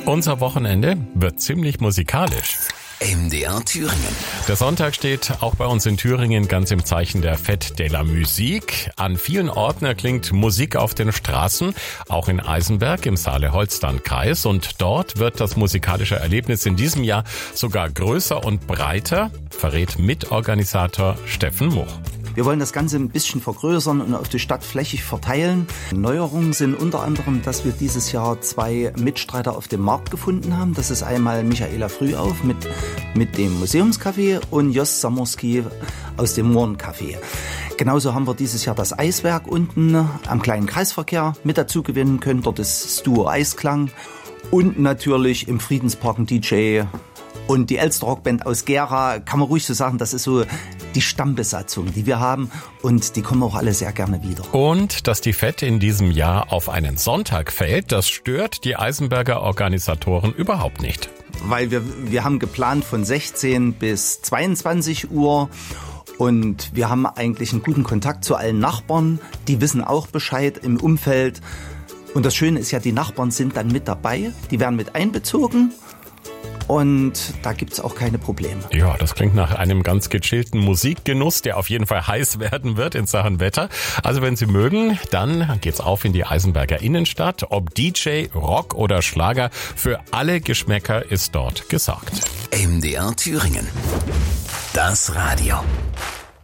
Unser Wochenende wird ziemlich musikalisch. MDR Thüringen. Der Sonntag steht auch bei uns in Thüringen ganz im Zeichen der Fête de la Musique. An vielen Orten erklingt Musik auf den Straßen, auch in Eisenberg im Saale-Holstein-Kreis. Und dort wird das musikalische Erlebnis in diesem Jahr sogar größer und breiter, verrät Mitorganisator Steffen Much. Wir wollen das Ganze ein bisschen vergrößern und auf die Stadt flächig verteilen. Neuerungen sind unter anderem, dass wir dieses Jahr 2 Mitstreiter auf dem Markt gefunden haben. Das ist einmal Michaela Frühauf mit dem Museumscafé und Jos Samorski aus dem Mohrencafé. Genauso haben wir dieses Jahr das Eiswerk unten am kleinen Kreisverkehr mit dazu gewinnen können. Dort ist das Duo Eisklang und natürlich im Friedenspark ein DJ. Und die Elster-Rockband aus Gera, kann man ruhig so sagen, das ist so die Stammbesatzung, die wir haben. Und die kommen auch alle sehr gerne wieder. Und dass die Fête in diesem Jahr auf einen Sonntag fällt, das stört die Eisenberger Organisatoren überhaupt nicht. Weil wir haben geplant von 16 bis 22 Uhr. Und wir haben eigentlich einen guten Kontakt zu allen Nachbarn. Die wissen auch Bescheid im Umfeld. Und das Schöne ist ja, die Nachbarn sind dann mit dabei. Die werden mit einbezogen. Und da gibt's auch keine Probleme. Ja, das klingt nach einem ganz gechillten Musikgenuss, der auf jeden Fall heiß werden wird in Sachen Wetter. Also wenn Sie mögen, dann geht's auf in die Eisenberger Innenstadt. Ob DJ, Rock oder Schlager, für alle Geschmäcker ist dort gesorgt. MDR Thüringen. Das Radio.